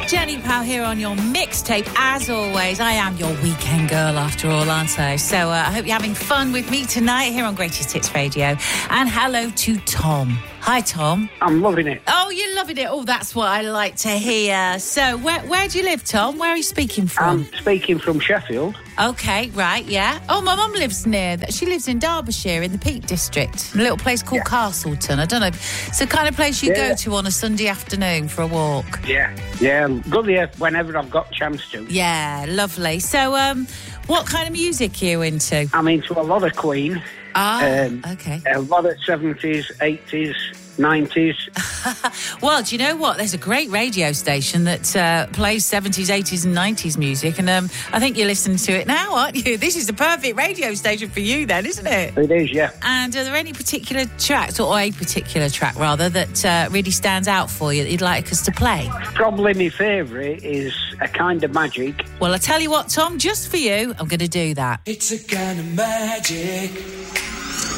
Jenny Powell here on your mixtape. As always, I am your weekend girl after all, aren't I? So I hope you're having fun with me tonight here on Greatest Hits Radio. And hello to Tom. Hi, Tom. I'm loving it. Oh, you're loving it. Oh, that's what I like to hear. So where do you live, Tom? Where are you speaking from? I'm speaking from Sheffield. Okay, right, yeah. Oh, my mum lives near that. She lives in Derbyshire in the Peak District, in a little place called Castleton. I don't know. It's the kind of place you go to on a Sunday afternoon for a walk. Yeah, go there whenever I've got a chance to. Yeah, lovely. So, what kind of music are you into? I'm into a lot of Queen. Okay. A lot of 70s, 80s, 90s. Well, do you know what? There's a great radio station that plays 70s, 80s and 90s music, and I think you're listening to it now, aren't you? This is the perfect radio station for you then, isn't it? It is, yeah. And are there any particular tracks, or a particular track rather, that really stands out for you that you'd like us to play? Probably my favourite is A Kind of Magic. Well, I tell you what, Tom, just for you, I'm going to do that. It's a kind of magic.